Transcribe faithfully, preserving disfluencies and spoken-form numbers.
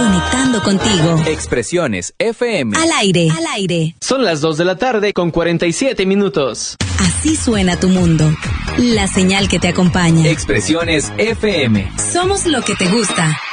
conectando contigo. Expresiones F M. Al aire, al aire. Son las dos de la tarde con cuarenta y siete minutos. Así suena tu mundo. La señal que te acompaña. Expresiones F M. Somos lo que te gusta.